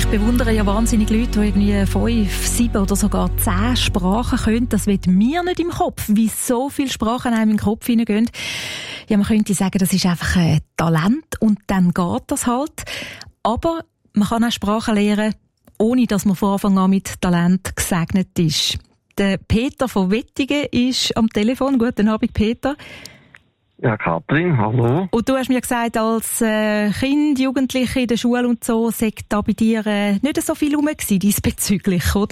bewundere ja wahnsinnig Leute, die irgendwie 5, 7 oder sogar 10 Sprachen können. Das wird mir nicht im Kopf, wie so viele Sprachen einem in den Kopf hineingehen. Ja, man könnte sagen, das ist einfach ein Talent und dann geht das halt. Aber man kann auch Sprachen lernen, ohne dass man von Anfang an mit Talent gesegnet ist. Der Peter von Wettigen ist am Telefon. Guten Abend, Peter. Ja, Katrin, hallo. Und du hast mir gesagt, als Kind, Jugendliche in der Schule und so, sei da bei dir nicht so viel rum gewesen, diesbezüglich, oder?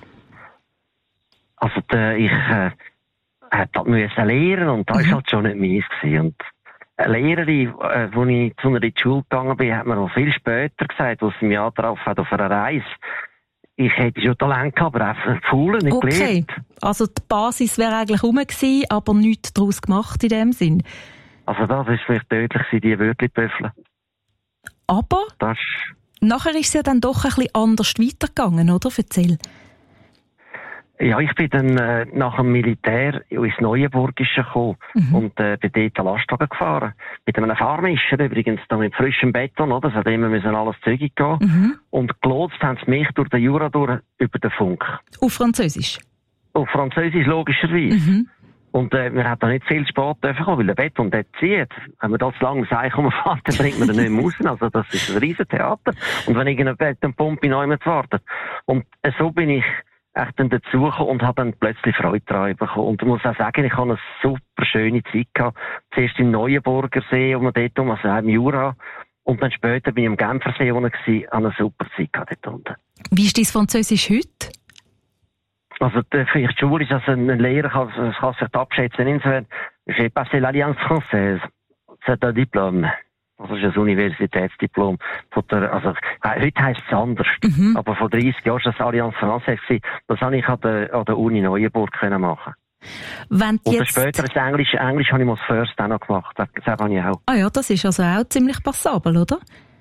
Also, ich musste lernen und das war halt schon nicht meins gewesen. Und eine Lehrerin, als ich zu einer in die Schule gegangen bin, hat mir noch viel später gesagt, als sie mich angetroffen hat auf einer Reise. Ich hätte schon Talent gehabt, aber einfach faul, nicht gelernt. Also die Basis wäre eigentlich rum gewesen, aber nichts daraus gemacht in dem Sinn. Also das ist vielleicht tödlich, die Wörtli-Pöffeln. Aber nachher ist es ja dann doch ein bisschen anders weitergegangen, oder? Erzähl. Ja, ich bin dann nach dem Militär ins Neuenburgische gekommen und bin dort Lastwagen gefahren. Mit einem Fahrmischer übrigens, da mit frischem Beton, oder? Das hat immer alles zügig gehen. Und gelotst haben sie mich durch den Jura durch über den Funk. Auf Französisch? Auf Französisch, logischerweise. Und wir haben da nicht viel spät dürfen kommen, weil der Beton dort zieht. Wenn man da zu lange Seich umfährt, dann bringt man den nicht mehr raus. Also das ist ein riesen Theater. Und wenn irgendeine Betonpumpe neu mit wartet. Und so bin ich echt dann dazugekommen und habe dann plötzlich Freude daran bekommen. Und ich muss auch sagen, ich habe eine super schöne Zeit gehabt. Zuerst im Neuenburger See, also auch im Jura. Und dann später bin ich im Genfersee unten gewesen, habe eine super Zeit gehabt dort unten. Wie ist dein Französisch heute? Also, für die Schule ist also ein Lehrer, kann sich abschätzen, insofern, j'ai passé l'Alliance Française. C'est un Diplôme. Also, das ist ein Universitätsdiplom. Heute heisst es anders. Aber vor 30 Jahren war das Alliance Française gewesen. Das habe ich an der Uni Neuenburg machen. Und später ist Englisch habe ich mal das First auch noch gemacht. Das habe ich auch. Ah ja, das ist also auch ziemlich passabel, oder?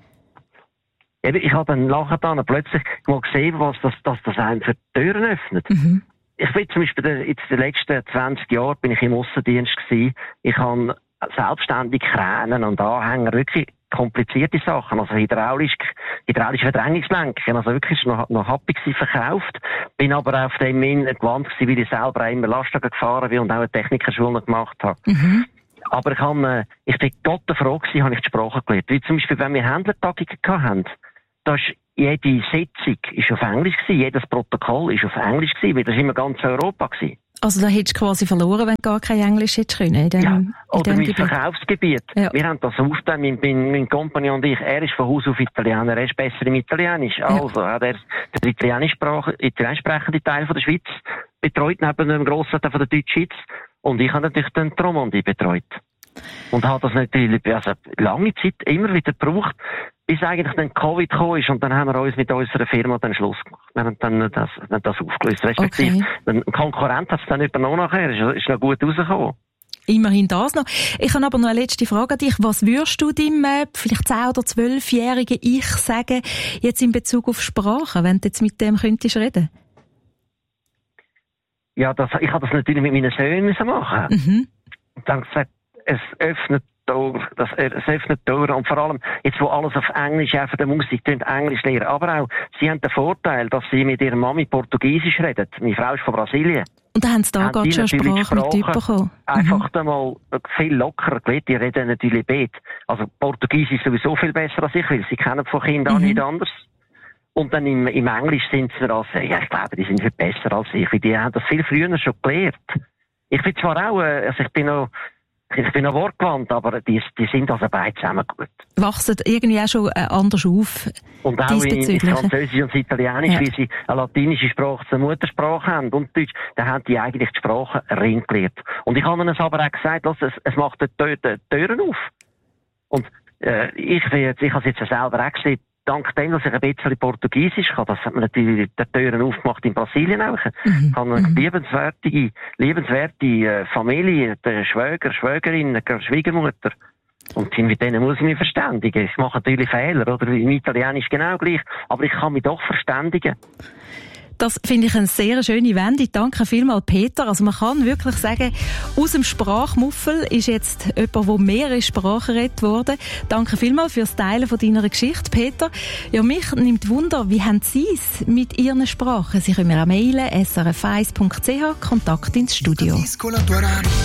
Ich habe dann nachher plötzlich mal gesehen, was das einem für Türen öffnet. Ich bin zum Beispiel in den letzten 20 Jahren bin ich im Aussendienst gewesen. Ich habe selbstständig Kränen und Anhänger, wirklich komplizierte Sachen, also hydraulische Verdrängungslenken, also wirklich noch happy gewesen, verkauft. Bin aber auf dem gewandt gewesen, weil ich selber auch immer Lastwagen gefahren bin und auch eine Technikerschule gemacht habe. Aber ich bin Gott froh gewesen, habe ich die Sprache gelernt. Wie zum Beispiel, wenn wir Händlertagungen hatten, da ist jede Sitzung ist auf Englisch gewesen, jedes Protokoll ist auf Englisch gewesen, weil das immer ganz Europa gewesen. Also da hättest du quasi verloren, wenn du gar kein Englisch hättest können. Oder mein Verkaufsgebiet. Ja. Wir haben das aufgeteilt, mein Kompagnon und ich, er ist von Haus auf Italiener, er ist besser im Italienisch. Ja. Also hat er den italienischsprechenden Teil von der Schweiz betreut, neben dem grossen Teil von der Deutschschweiz. Und ich habe natürlich den Romandie betreut. Und habe das natürlich, lange Zeit immer wieder gebraucht, bis eigentlich dann Covid gekommen ist. Und dann haben wir uns mit unserer Firma dann Schluss gemacht. Wir haben dann das aufgelöst. Respektive, ein Konkurrent hat es dann übernommen nachher. Ist noch gut rausgekommen. Immerhin das noch. Ich habe aber noch eine letzte Frage an dich. Was würdest du deinem vielleicht 10- oder 12-jährigen Ich sagen, jetzt in Bezug auf Sprache, wenn du jetzt mit dem könntest reden? Ja, ich habe das natürlich mit meinen Söhnen machen. Und dann gesagt, es öffnet Tore. Und vor allem, jetzt wo alles auf Englisch, auch für die Musik, Englisch lernen. Aber auch, sie haben den Vorteil, dass sie mit ihrer Mami Portugiesisch reden. Meine Frau ist von Brasilien. Und da haben sie da gerade schon Sprache mit bekommen. Einfach einmal viel lockerer gelernt. Die reden natürlich bet. Also Portugiesisch ist sowieso viel besser als ich, weil sie kennen von Kind an nicht anders. Und dann im Englisch sind sie ich glaube, die sind viel besser als ich, weil die haben das viel früher schon gelernt. Ich bin zwar auch, ich bin noch wortgewandt, aber die sind also beide zusammen gut. Wachsen irgendwie auch schon anders auf? Und auch in Französisch und Italienisch, weil sie eine latinische Sprache zur Muttersprache haben und Deutsch, dann haben die eigentlich die Sprache rein gelernt. Und ich habe ihnen aber auch gesagt, es macht die Türen auf. Und ich habe es jetzt selber auch gesehen, dank dem, dass ich ein bisschen Portugiesisch kann, das hat mir natürlich die Türen aufgemacht in Brasilien auch. Ich habe eine liebenswerte Familie, Schwäger, Schwägerin, Schwiegermutter. Und mit denen muss ich mich verständigen. Ich mache natürlich Fehler, oder? Im Italienisch genau gleich. Aber ich kann mich doch verständigen. Das finde ich eine sehr schöne Wende. Danke vielmals, Peter. Also man kann wirklich sagen, aus dem Sprachmuffel ist jetzt jemand, der mehrere Sprachen redet worden. Danke vielmals fürs Teilen von deiner Geschichte, Peter. Ja, mich nimmt Wunder, wie haben Sie es mit Ihren Sprachen? Sie können mir auch mailen, srf1.ch, Kontakt ins Studio.